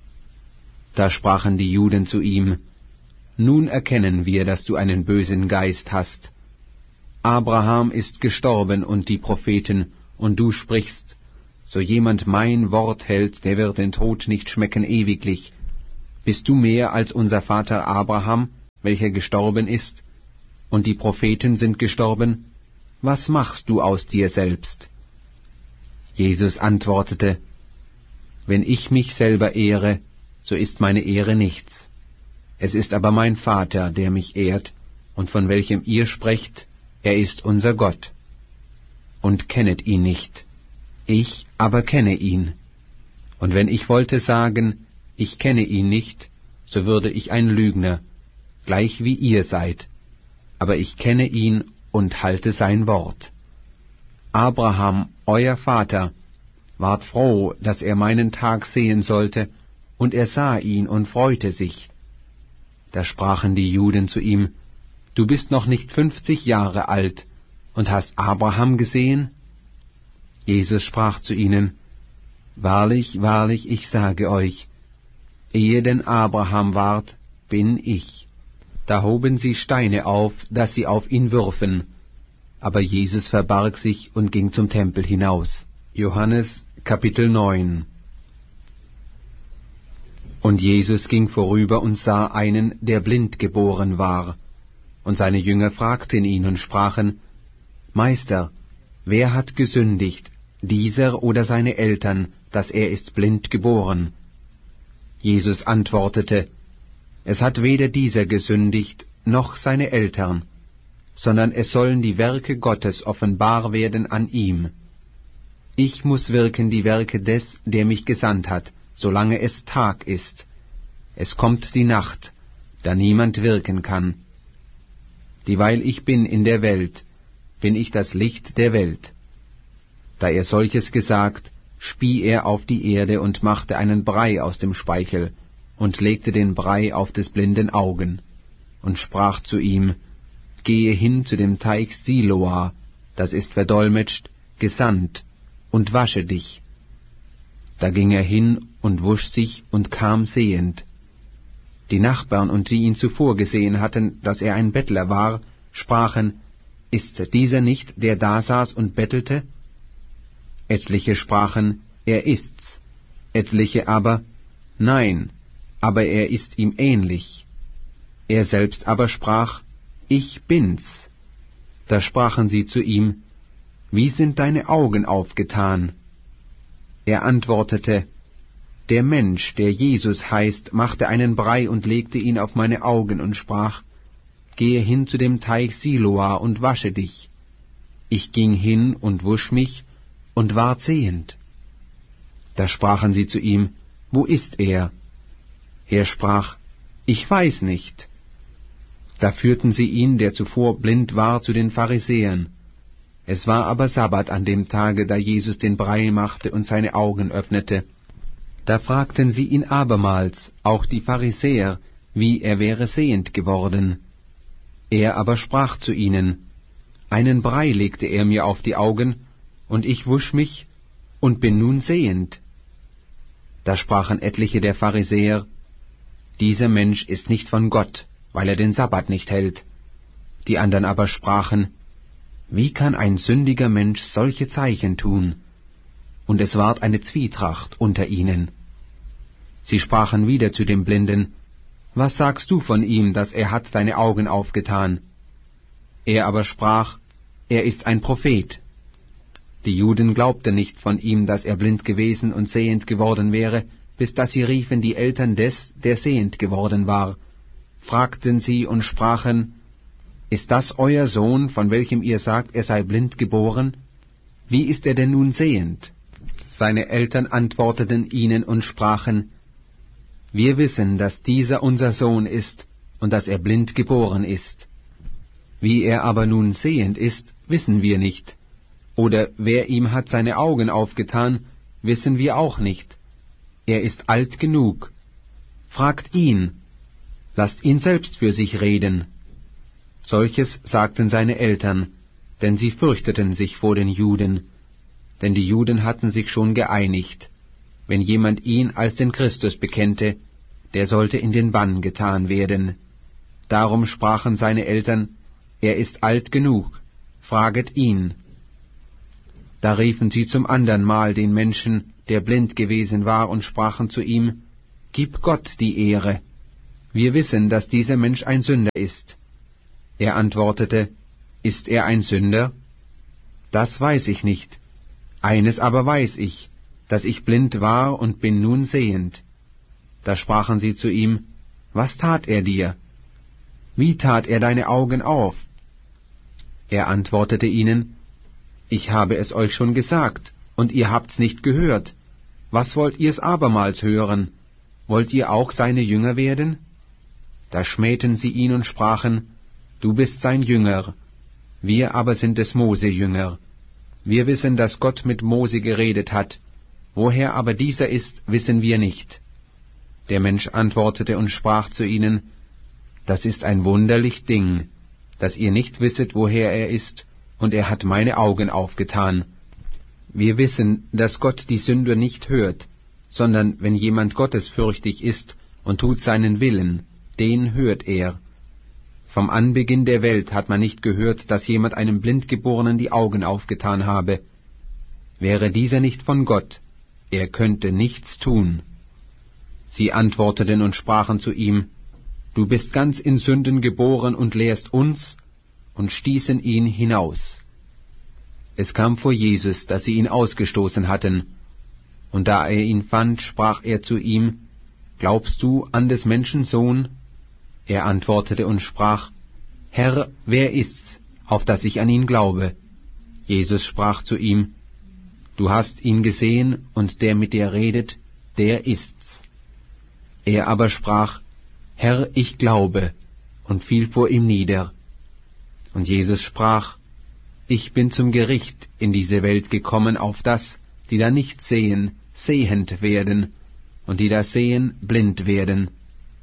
Da sprachen die Juden zu ihm: Nun erkennen wir, dass du einen bösen Geist hast. Abraham ist gestorben und die Propheten, und du sprichst, so jemand mein Wort hält, der wird den Tod nicht schmecken ewiglich. Bist du mehr als unser Vater Abraham, welcher gestorben ist, und die Propheten sind gestorben? Was machst du aus dir selbst? Jesus antwortete, wenn ich mich selber ehre, so ist meine Ehre nichts. Es ist aber mein Vater, der mich ehrt, und von welchem ihr sprecht, er ist unser Gott. Und kennet ihn nicht, ich aber kenne ihn. Und wenn ich wollte sagen, ich kenne ihn nicht, so würde ich ein Lügner, gleich wie ihr seid. Aber ich kenne ihn und halte sein Wort. Abraham, euer Vater, ward froh, dass er meinen Tag sehen sollte, und er sah ihn und freute sich. Da sprachen die Juden zu ihm, du bist noch nicht fünfzig Jahre alt, und hast Abraham gesehen? Jesus sprach zu ihnen, wahrlich, wahrlich, ich sage euch, ehe denn Abraham ward, bin ich. Da hoben sie Steine auf, dass sie auf ihn würfen. Aber Jesus verbarg sich und ging zum Tempel hinaus. Johannes Kapitel neun. Und Jesus ging vorüber und sah einen, der blind geboren war. Und seine Jünger fragten ihn und sprachen, Meister, wer hat gesündigt, dieser oder seine Eltern, dass er ist blind geboren? Jesus antwortete, es hat weder dieser gesündigt, noch seine Eltern, sondern es sollen die Werke Gottes offenbar werden an ihm. Ich muß wirken die Werke des, der mich gesandt hat, solange es Tag ist. Es kommt die Nacht, da niemand wirken kann. Dieweil ich bin in der Welt, bin ich das Licht der Welt. Da er solches gesagt, spie er auf die Erde und machte einen Brei aus dem Speichel und legte den Brei auf des blinden Augen und sprach zu ihm, gehe hin zu dem Teich Siloa, das ist verdolmetscht, gesandt, und wasche dich. Da ging er hin und wusch sich und kam sehend. Die Nachbarn und die ihn zuvor gesehen hatten, dass er ein Bettler war, sprachen, ist dieser nicht, der da saß und bettelte? Etliche sprachen, er ist's, etliche aber, nein, aber er ist ihm ähnlich. Er selbst aber sprach, ich bin's. Da sprachen sie zu ihm, wie sind deine Augen aufgetan? Er antwortete, der Mensch, der Jesus heißt, machte einen Brei und legte ihn auf meine Augen und sprach, gehe hin zu dem Teich Siloa und wasche dich. Ich ging hin und wusch mich und ward sehend. Da sprachen sie zu ihm, wo ist er? Er sprach, ich weiß nicht. Da führten sie ihn, der zuvor blind war, zu den Pharisäern. Es war aber Sabbat an dem Tage, da Jesus den Brei machte und seine Augen öffnete. Da fragten sie ihn abermals, auch die Pharisäer, wie er wäre sehend geworden. Er aber sprach zu ihnen, einen Brei legte er mir auf die Augen, und ich wusch mich und bin nun sehend. Da sprachen etliche der Pharisäer, dieser Mensch ist nicht von Gott, weil er den Sabbat nicht hält. Die andern aber sprachen, wie kann ein sündiger Mensch solche Zeichen tun? Und es ward eine Zwietracht unter ihnen. Sie sprachen wieder zu dem Blinden, was sagst du von ihm, dass er hat deine Augen aufgetan? Er aber sprach, er ist ein Prophet. Die Juden glaubten nicht von ihm, dass er blind gewesen und sehend geworden wäre, bis dass sie riefen die Eltern des, der sehend geworden war, fragten sie und sprachen, ist das euer Sohn, von welchem ihr sagt, er sei blind geboren? Wie ist er denn nun sehend? Seine Eltern antworteten ihnen und sprachen, wir wissen, dass dieser unser Sohn ist und dass er blind geboren ist. Wie er aber nun sehend ist, wissen wir nicht. Oder wer ihm hat seine Augen aufgetan, wissen wir auch nicht. Er ist alt genug. Fragt ihn, lasst ihn selbst für sich reden. Solches sagten seine Eltern, denn sie fürchteten sich vor den Juden, denn die Juden hatten sich schon geeinigt, wenn jemand ihn als den Christus bekennte, der sollte in den Bann getan werden. Darum sprachen seine Eltern, er ist alt genug, fraget ihn. Da riefen sie zum andern Mal den Menschen, der blind gewesen war, und sprachen zu ihm, »Gib Gott die Ehre. Wir wissen, dass dieser Mensch ein Sünder ist.« Er antwortete, »Ist er ein Sünder? Das weiß ich nicht. Eines aber weiß ich, dass ich blind war und bin nun sehend.« Da sprachen sie zu ihm, »Was tat er dir? Wie tat er deine Augen auf?« Er antwortete ihnen, »Ich habe es euch schon gesagt, und ihr habt's nicht gehört. Was wollt ihr's abermals hören? Wollt ihr auch seine Jünger werden?« Da schmähten sie ihn und sprachen, »Du bist sein Jünger, wir aber sind des Mose Jünger. Wir wissen, dass Gott mit Mose geredet hat. Woher aber dieser ist, wissen wir nicht.« Der Mensch antwortete und sprach zu ihnen, »Das ist ein wunderlich Ding, dass ihr nicht wisset, woher er ist, und er hat meine Augen aufgetan. Wir wissen, dass Gott die Sünder nicht hört, sondern wenn jemand gottesfürchtig ist und tut seinen Willen, den hört er. Vom Anbeginn der Welt hat man nicht gehört, dass jemand einem Blindgeborenen die Augen aufgetan habe. Wäre dieser nicht von Gott, er könnte nichts tun.« Sie antworteten und sprachen zu ihm, »Du bist ganz in Sünden geboren und lehrst uns«, und stießen ihn hinaus. Es kam vor Jesus, dass sie ihn ausgestoßen hatten, und da er ihn fand, sprach er zu ihm, »Glaubst du an des Menschen Sohn?« Er antwortete und sprach, »Herr, wer ist's, auf dass ich an ihn glaube?« Jesus sprach zu ihm, »Du hast ihn gesehen, und der mit dir redet, der ist's.« Er aber sprach, »Herr, ich glaube«, und fiel vor ihm nieder. Und Jesus sprach, »Ich bin zum Gericht in diese Welt gekommen, auf das, die da nicht sehen, sehend werden, und die da sehen, blind werden.«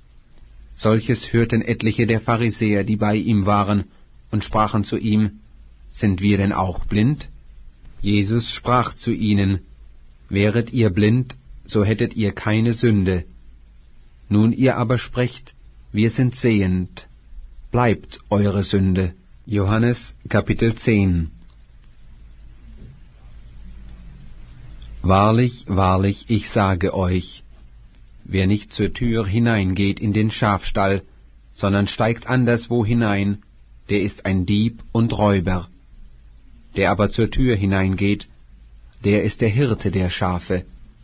Solches hörten etliche der Pharisäer, die bei ihm waren, und sprachen zu ihm, »Sind wir denn auch blind?« Jesus sprach zu ihnen, »Wäret ihr blind, so hättet ihr keine Sünde. Nun ihr aber sprecht, wir sind sehend. Bleibt eure Sünde.« Johannes Kapitel zehn. Wahrlich, wahrlich, ich sage euch, wer nicht zur Tür hineingeht in den Schafstall, sondern steigt anderswo hinein, der ist ein Dieb und Räuber. Der aber zur Tür hineingeht, der ist der Hirte der Schafe.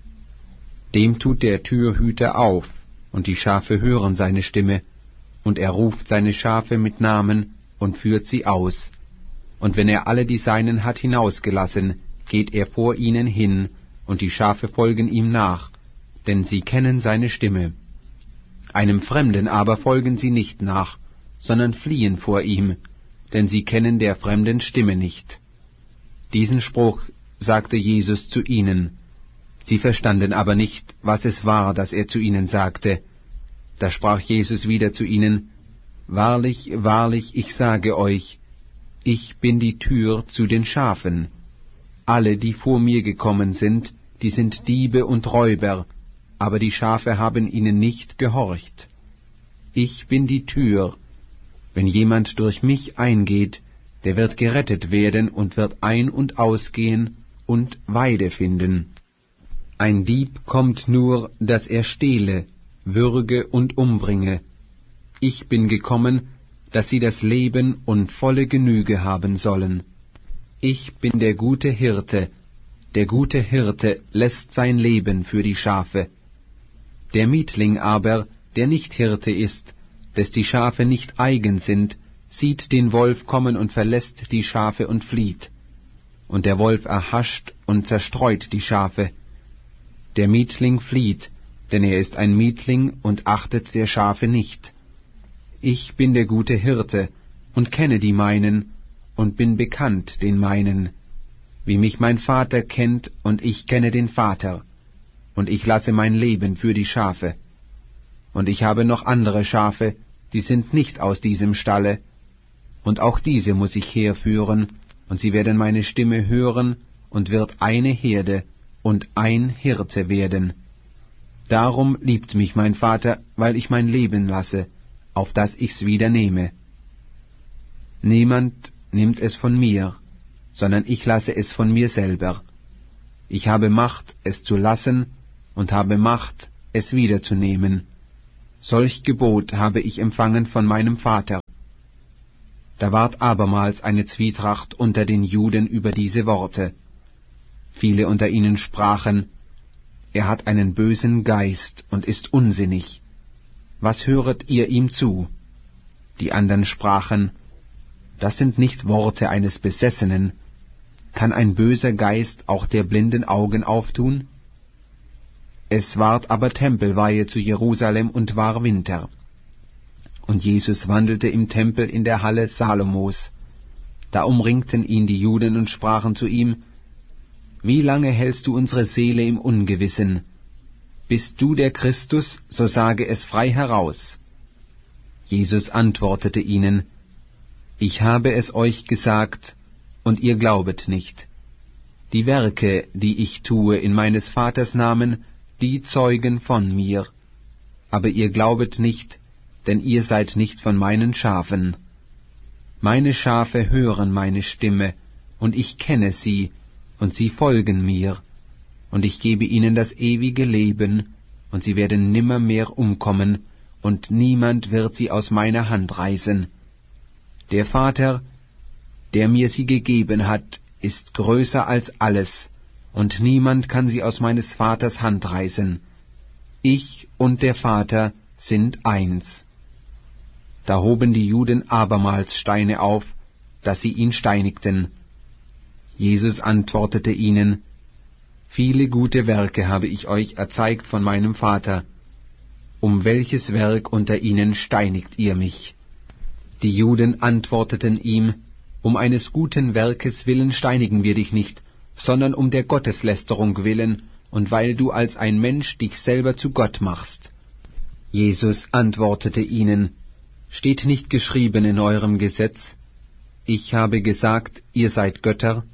Dem tut der Türhüter auf, und die Schafe hören seine Stimme, und er ruft seine Schafe mit Namen und führt sie aus. Und wenn er alle die Seinen hat hinausgelassen, geht er vor ihnen hin, und die Schafe folgen ihm nach, denn sie kennen seine Stimme. Einem Fremden aber folgen sie nicht nach, sondern fliehen vor ihm, denn sie kennen der fremden Stimme nicht. Diesen Spruch sagte Jesus zu ihnen. Sie verstanden aber nicht, was es war, das er zu ihnen sagte. Da sprach Jesus wieder zu ihnen, »Wahrlich, wahrlich, ich sage euch, ich bin die Tür zu den Schafen. Alle, die vor mir gekommen sind, die sind Diebe und Räuber, aber die Schafe haben ihnen nicht gehorcht. Ich bin die Tür. Wenn jemand durch mich eingeht, der wird gerettet werden und wird ein- und ausgehen und Weide finden. Ein Dieb kommt nur, dass er stehle, würge und umbringe. Ich bin gekommen, dass sie das Leben und volle Genüge haben sollen. Ich bin der gute Hirte. Der gute Hirte lässt sein Leben für die Schafe. Der Mietling aber, der nicht Hirte ist, des die Schafe nicht eigen sind, sieht den Wolf kommen und verlässt die Schafe und flieht. Und der Wolf erhascht und zerstreut die Schafe. Der Mietling flieht, denn er ist ein Mietling und achtet der Schafe nicht. Ich bin der gute Hirte und kenne die meinen und bin bekannt den meinen, wie mich mein Vater kennt und ich kenne den Vater, und ich lasse mein Leben für die Schafe. Und ich habe noch andere Schafe, die sind nicht aus diesem Stalle, und auch diese muss ich herführen, und sie werden meine Stimme hören, und wird eine Herde und ein Hirte werden. Darum liebt mich mein Vater, weil ich mein Leben lasse, auf dass ich's wieder nehme. Niemand nimmt es von mir, sondern ich lasse es von mir selber. Ich habe Macht, es zu lassen, und habe Macht, es wiederzunehmen. Solch Gebot habe ich empfangen von meinem Vater. Da ward abermals eine Zwietracht unter den Juden über diese Worte. Viele unter ihnen sprachen, er hat einen bösen Geist und ist unsinnig. Was höret ihr ihm zu? Die andern sprachen, das sind nicht Worte eines Besessenen. Kann ein böser Geist auch der blinden Augen auftun? Es ward aber Tempelweihe zu Jerusalem und war Winter. Und Jesus wandelte im Tempel in der Halle Salomos. Da umringten ihn die Juden und sprachen zu ihm, wie lange hältst du unsere Seele im Ungewissen? Bist du der Christus, so sage es frei heraus. Jesus antwortete ihnen, ich habe es euch gesagt, und ihr glaubet nicht. Die Werke, die ich tue in meines Vaters Namen, die zeugen von mir. Aber ihr glaubet nicht, denn ihr seid nicht von meinen Schafen. Meine Schafe hören meine Stimme, und ich kenne sie, und sie folgen mir. Und ich gebe ihnen das ewige Leben, und sie werden nimmermehr umkommen, und niemand wird sie aus meiner Hand reißen. Der Vater, der mir sie gegeben hat, ist größer als alles, und niemand kann sie aus meines Vaters Hand reißen. Ich und der Vater sind eins. Da hoben die Juden abermals Steine auf, dass sie ihn steinigten. Jesus antwortete ihnen, viele gute Werke habe ich euch erzeigt von meinem Vater. Um welches Werk unter ihnen steinigt ihr mich? Die Juden antworteten ihm, um eines guten Werkes willen steinigen wir dich nicht, sondern um der Gotteslästerung willen, und weil du als ein Mensch dich selber zu Gott machst. Jesus antwortete ihnen, steht nicht geschrieben in eurem Gesetz, ich habe gesagt, ihr seid Götter?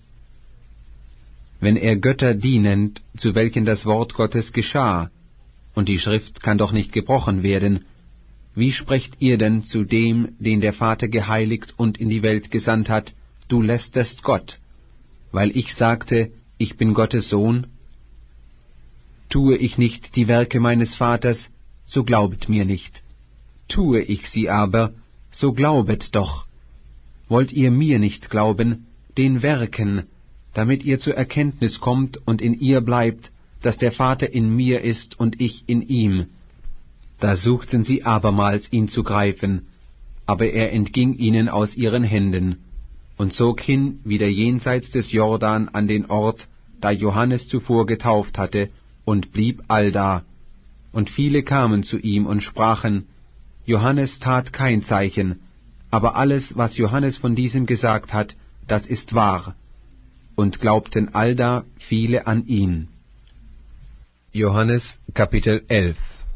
Wenn er Götter dienend, zu welchen das Wort Gottes geschah, und die Schrift kann doch nicht gebrochen werden, wie sprecht ihr denn zu dem, den der Vater geheiligt und in die Welt gesandt hat, du lästerst Gott, weil ich sagte, ich bin Gottes Sohn? Tue ich nicht die Werke meines Vaters, so glaubet mir nicht. Tue ich sie aber, so glaubet doch. Wollt ihr mir nicht glauben, den Werken, damit ihr zur Erkenntnis kommt und in ihr bleibt, dass der Vater in mir ist und ich in ihm? Da suchten sie abermals, ihn zu greifen, aber er entging ihnen aus ihren Händen und zog hin wieder jenseits des Jordan an den Ort, da Johannes zuvor getauft hatte, und blieb allda. Und viele kamen zu ihm und sprachen, Johannes tat kein Zeichen, aber alles, was Johannes von diesem gesagt hat, das ist wahr. Und glaubten allda viele an ihn. Johannes Kapitel elf.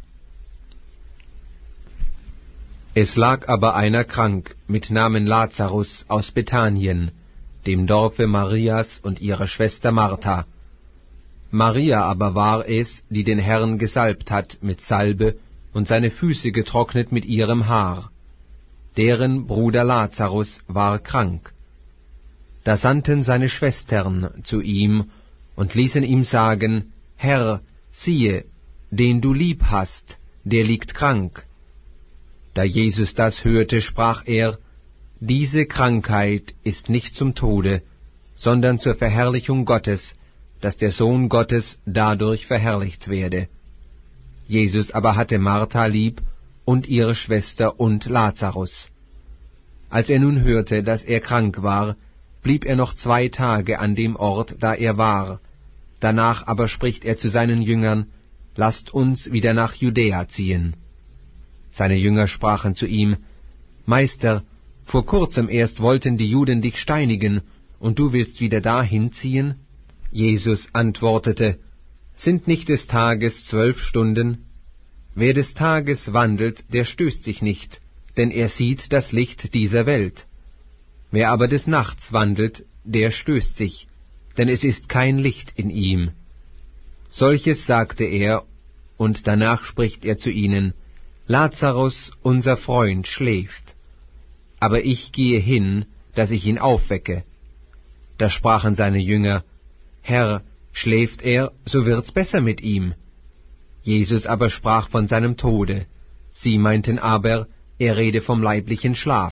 Es lag aber einer krank mit Namen Lazarus aus Bethanien, dem Dorfe Marias und ihrer Schwester Martha. Maria aber war es, die den Herrn gesalbt hat mit Salbe und seine Füße getrocknet mit ihrem Haar. Deren Bruder Lazarus war krank. Da sandten seine Schwestern zu ihm und ließen ihm sagen, Herr, siehe, den du lieb hast, der liegt krank. Da Jesus das hörte, sprach er, diese Krankheit ist nicht zum Tode, sondern zur Verherrlichung Gottes, dass der Sohn Gottes dadurch verherrlicht werde. Jesus aber hatte Martha lieb und ihre Schwester und Lazarus. Als er nun hörte, dass er krank war, blieb er noch zwei Tage an dem Ort, da er war. Danach aber spricht er zu seinen Jüngern, lasst uns wieder nach Judäa ziehen. Seine Jünger sprachen zu ihm, Meister, vor kurzem erst wollten die Juden dich steinigen, und du willst wieder dahin ziehen? Jesus antwortete, sind nicht des Tages zwölf Stunden? Wer des Tages wandelt, der stößt sich nicht, denn er sieht das Licht dieser Welt. Wer aber des Nachts wandelt, der stößt sich, denn es ist kein Licht in ihm. Solches sagte er, und danach spricht er zu ihnen, Lazarus, unser Freund, schläft, aber ich gehe hin, dass ich ihn aufwecke. Da sprachen seine Jünger: Herr, schläft er, so wird's besser mit ihm. Jesus aber sprach von seinem Tode. Sie meinten aber, er rede vom leiblichen Schlaf.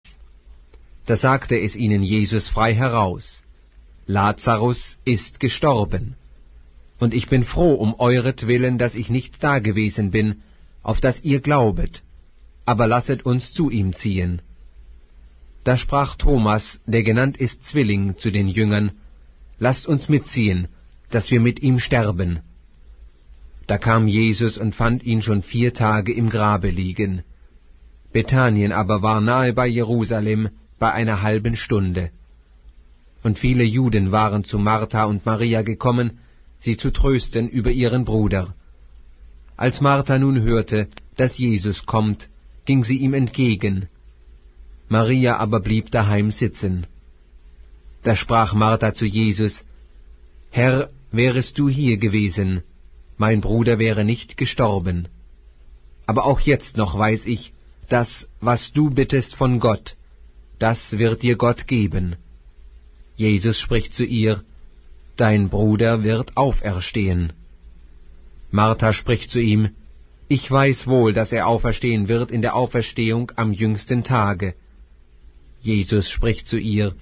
Da sagte es ihnen Jesus frei heraus: Lazarus ist gestorben. Und ich bin froh um euretwillen, dass ich nicht dagewesen bin, auf dass ihr glaubet. Aber lasset uns zu ihm ziehen. Da sprach Thomas, der genannt ist Zwilling, zu den Jüngern: Lasst uns mitziehen, dass wir mit ihm sterben. Da kam Jesus und fand ihn schon vier Tage im Grabe liegen. Bethanien aber war nahe bei Jerusalem, bei einer halben Stunde. Und viele Juden waren zu Martha und Maria gekommen, sie zu trösten über ihren Bruder. Als Martha nun hörte, dass Jesus kommt, ging sie ihm entgegen. Maria aber blieb daheim sitzen. Da sprach Martha zu Jesus: Herr, wärest du hier gewesen, mein Bruder wäre nicht gestorben. Aber auch jetzt noch weiß ich, dass, was du bittest von Gott, das wird dir Gott geben. Jesus spricht zu ihr: Dein Bruder wird auferstehen. Martha spricht zu ihm: Ich weiß wohl, dass er auferstehen wird in der Auferstehung am jüngsten Tage. Jesus spricht zu ihr: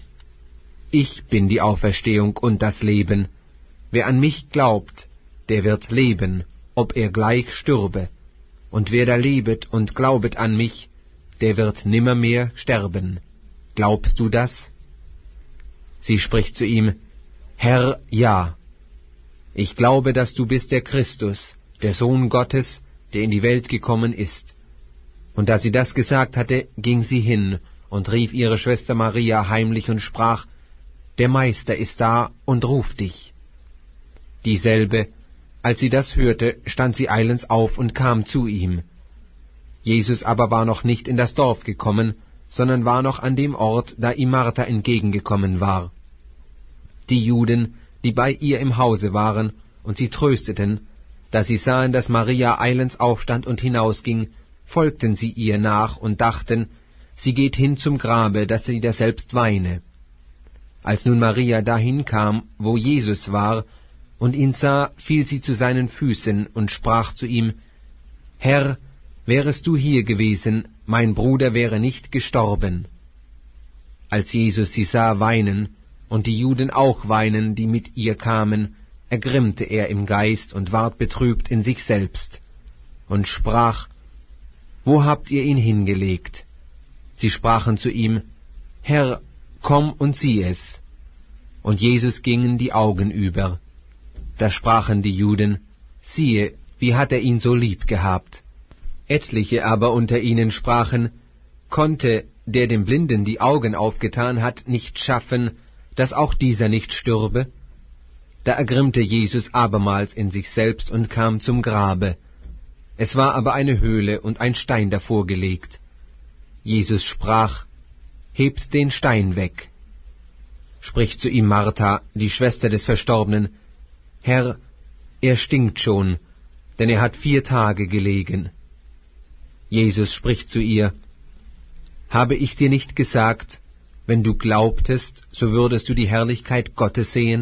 Ich bin die Auferstehung und das Leben. Wer an mich glaubt, der wird leben, ob er gleich stürbe. Und wer da lebet und glaubet an mich, der wird nimmermehr sterben. Glaubst du das? Sie spricht zu ihm: Herr, ja. Ich glaube, dass du bist der Christus, der Sohn Gottes, der in die Welt gekommen ist. Und da sie das gesagt hatte, ging sie hin und rief ihre Schwester Maria heimlich und sprach: Der Meister ist da und ruft dich. Dieselbe, als sie das hörte, stand sie eilends auf und kam zu ihm. Jesus aber war noch nicht in das Dorf gekommen, sondern war noch an dem Ort, da ihm Martha entgegengekommen war. Die Juden, die bei ihr im Hause waren, und sie trösteten, da sie sahen, dass Maria eilends aufstand und hinausging, folgten sie ihr nach und dachten, sie geht hin zum Grabe, dass sie daselbst weine. Als nun Maria dahin kam, wo Jesus war, und ihn sah, fiel sie zu seinen Füßen und sprach zu ihm: Herr, wärest du hier gewesen, mein Bruder wäre nicht gestorben. Als Jesus sie sah weinen, und die Juden auch weinen, die mit ihr kamen, ergrimmte er im Geist und ward betrübt in sich selbst, und sprach: Wo habt ihr ihn hingelegt? Sie sprachen zu ihm: Herr, komm und sieh es. Und Jesus gingen die Augen über. Da sprachen die Juden: Siehe, wie hat er ihn so lieb gehabt. Etliche aber unter ihnen sprachen: Konnte, der dem Blinden die Augen aufgetan hat, nicht schaffen, dass auch dieser nicht stürbe? Da ergrimmte Jesus abermals in sich selbst und kam zum Grabe. Es war aber eine Höhle und ein Stein davor gelegt. Jesus sprach: Hebt den Stein weg. Spricht zu ihm Martha, die Schwester des Verstorbenen: Herr, er stinkt schon, denn er hat vier Tage gelegen. Jesus spricht zu ihr: Habe ich dir nicht gesagt, wenn du glaubtest, so würdest du die Herrlichkeit Gottes sehen?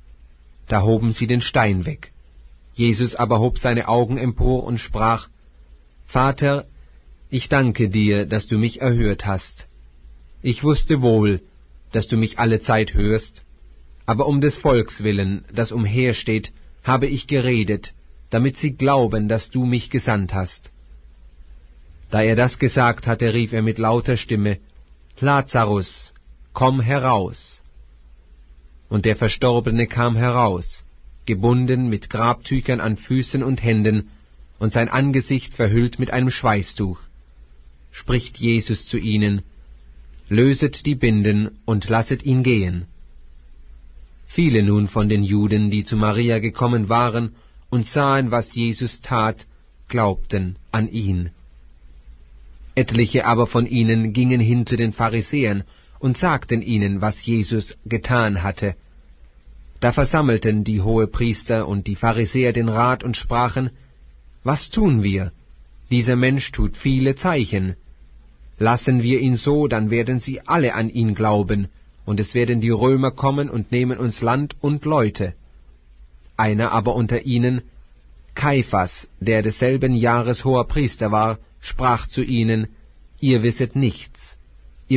Da hoben sie den Stein weg. Jesus aber hob seine Augen empor und sprach: Vater, ich danke dir, dass du mich erhört hast. Ich wusste wohl, dass du mich alle Zeit hörst, aber um des Volks willen, das umhersteht, habe ich geredet, damit sie glauben, dass du mich gesandt hast. Da er das gesagt hatte, rief er mit lauter Stimme: Lazarus, komm heraus. Und der Verstorbene kam heraus, gebunden mit Grabtüchern an Füßen und Händen, und sein Angesicht verhüllt mit einem Schweißtuch. Spricht Jesus zu ihnen: Löset die Binden und lasset ihn gehen. Viele nun von den Juden, die zu Maria gekommen waren und sahen, was Jesus tat, glaubten an ihn. Etliche aber von ihnen gingen hin zu den Pharisäern und sagten ihnen, was Jesus getan hatte. Da versammelten die Hohepriester und die Pharisäer den Rat und sprachen: Was tun wir? Dieser Mensch tut viele Zeichen. Lassen wir ihn so, dann werden sie alle an ihn glauben, und es werden die Römer kommen und nehmen uns Land und Leute. Einer aber unter ihnen, Kaiphas, der desselben Jahres Hoherpriester war, sprach zu ihnen, ihr wisset nichts,